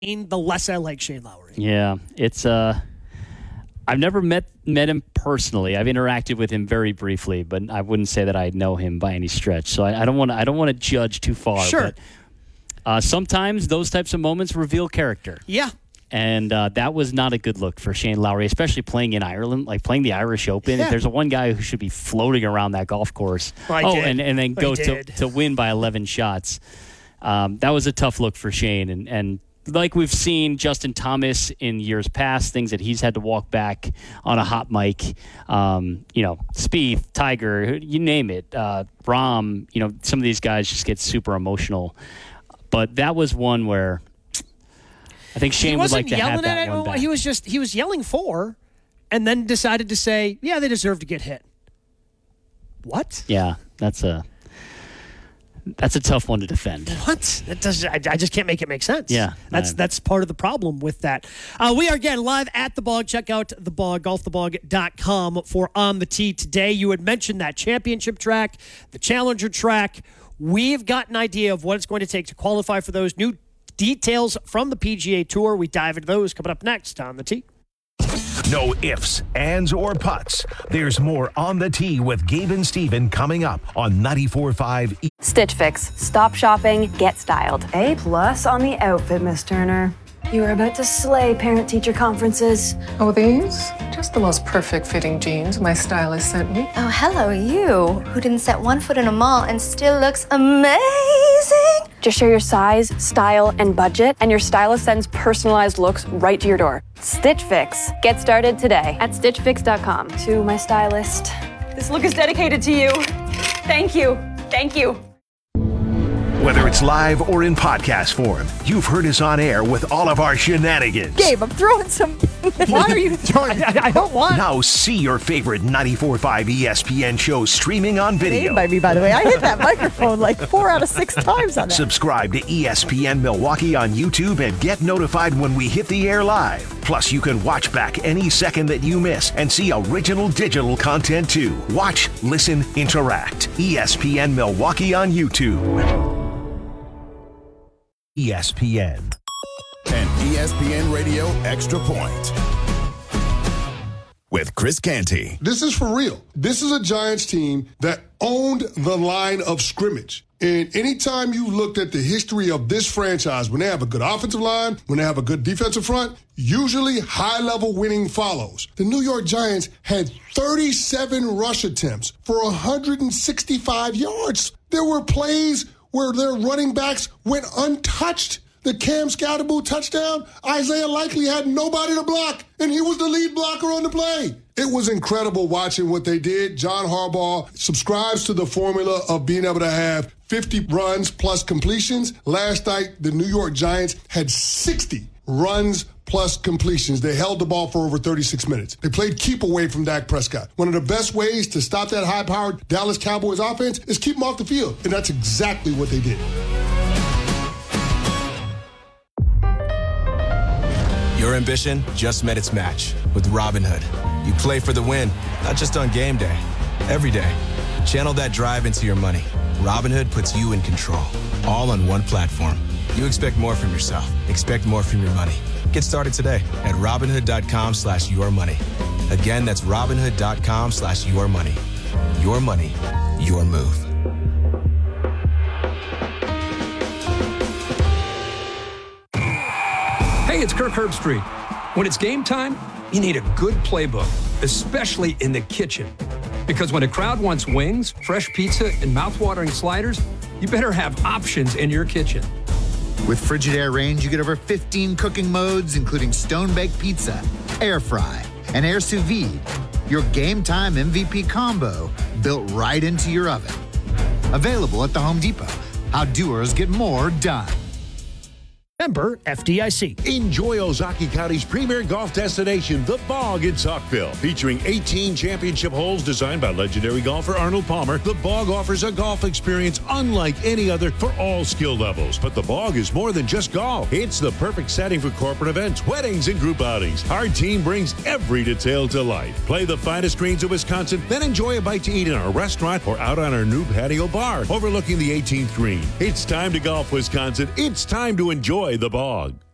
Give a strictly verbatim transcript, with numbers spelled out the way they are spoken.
the less I like Shane Lowry. Yeah, it's uh, I've never met met him personally. I've interacted with him very briefly, but I wouldn't say that I know him by any stretch. So I, I don't want to I don't want to judge too far. Sure. But, uh, sometimes those types of moments reveal character. Yeah. And uh, that was not a good look for Shane Lowry, especially playing in Ireland, like playing the Irish Open. Yeah. If there's a one guy who should be floating around that golf course. I oh, did. and, and then I go to, did. to win by eleven shots. Um, that was a tough look for Shane. And, and like we've seen Justin Thomas in years past, things that he's had to walk back on a hot mic. Um, you know, Spieth, Tiger, you name it. Uh, Rahm, you know, some of these guys just get super emotional. But that was one where I think Shane would like to have that one back. He was just he was yelling for, and then decided to say, "Yeah, they deserve to get hit." What? Yeah, that's a that's a tough one to defend. What? That does I, I just can't make it make sense. Yeah, that's man. that's part of the problem with that. Uh, we are again live at the Bog. Check out the Bog, golf the bog dot com for On the Tee today. You had mentioned that championship track, the Challenger track. We've got an idea of what it's going to take to qualify for those new details from the P G A Tour. We dive into those coming up next on the Tee. No ifs, ands, or puts. There's more On the Tee with Gabe and Steven coming up on ninety-four point five. Stitch Fix. Stop shopping, get styled. A plus on the outfit, Miss Turner. You are about to slay parent-teacher conferences. Oh, these? Just the most perfect fitting jeans my stylist sent me. Oh, hello, you, who didn't set one foot in a mall and still looks amazing. Just share your size, style, and budget, and your stylist sends personalized looks right to your door. Stitch Fix. Get started today at stitch fix dot com. To my stylist. This look is dedicated to you. Thank you. Thank you. Whether it's live or in podcast form, you've heard us on air with all of our shenanigans. Gabe, I'm throwing some. Why are you throwing? I, I don't want. Now see your favorite ninety-four point five E S P N shows streaming on video. By me, by the way, I hit that microphone like four out of six times on that. Subscribe to E S P N Milwaukee on YouTube and get notified when we hit the air live. Plus, you can watch back any second that you miss and see original digital content too. Watch, listen, interact. E S P N Milwaukee on YouTube. E S P N. And E S P N Radio Extra Point with Chris Canty. This is for real. This is a Giants team that owned the line of scrimmage. And anytime you looked at the history of this franchise, when they have a good offensive line, when they have a good defensive front, usually high-level winning follows. The New York Giants had thirty-seven rush attempts for one hundred sixty-five yards. There were plays where their running backs went untouched. The Cam Scatterboot touchdown, Isaiah Likely had nobody to block, and he was the lead blocker on the play. It was incredible watching what they did. John Harbaugh subscribes to the formula of being able to have fifty runs plus completions. Last night, the New York Giants had sixty runs plus completions. They held the ball for over thirty-six minutes. They played keep away from Dak Prescott. One of the best ways to stop that high-powered Dallas Cowboys offense is keep them off the field, and that's exactly what they did. Your ambition just met its match with Robinhood. You play for the win, not just on game day, every day. Channel that drive into your money. Robinhood puts you in control, all on one platform. You expect more from yourself. Expect more from your money. Get started today at Robinhood.com slash your money. Again, that's Robinhood.com slash your money. Your money, your move. Hey, it's Kirk Herbstreit. When it's game time, you need a good playbook, especially in the kitchen. Because when a crowd wants wings, fresh pizza, and mouthwatering sliders, you better have options in your kitchen. With Frigidaire Range, you get over fifteen cooking modes, including stone-baked pizza, air fry, and air sous vide. Your game time M V P combo built right into your oven. Available at the Home Depot. How doers get more done. Member F D I C. Enjoy Ozaki County's premier golf destination, The Bog in Saukville. Featuring eighteen championship holes designed by legendary golfer Arnold Palmer, The Bog offers a golf experience unlike any other for all skill levels. But The Bog is more than just golf. It's the perfect setting for corporate events, weddings, and group outings. Our team brings every detail to life. Play the finest greens of Wisconsin, then enjoy a bite to eat in our restaurant or out on our new patio bar overlooking the eighteenth green. It's time to golf, Wisconsin. It's time to enjoy The Bog.